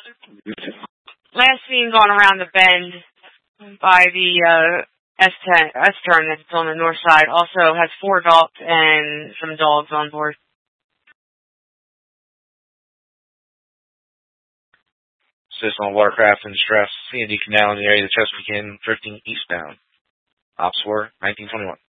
Last seen going around the bend by the S turn that's on the north side. Also has 4 adults and some dogs on board. Assist on watercraft in distress. C&D Canal in the area of the Chesapeake Inn, drifting eastbound. Ops 4, 1921.